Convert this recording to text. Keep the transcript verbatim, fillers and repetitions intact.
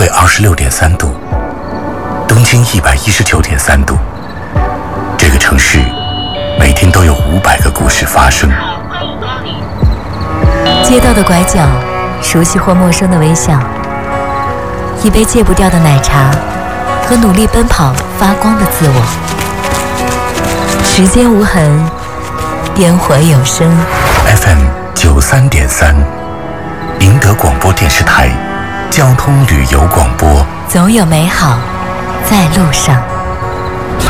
纬二十六点三度，东经一百一十九点三度。这个城市每天都有五百个故事发生。 街道的拐角，熟悉或陌生的微笑，一杯戒不掉的奶茶，和努力奔跑发光的自我。时间无痕，烟火有声。 F M 九三点三，宁德广播电视台交通旅游广播， 总有美好在路上。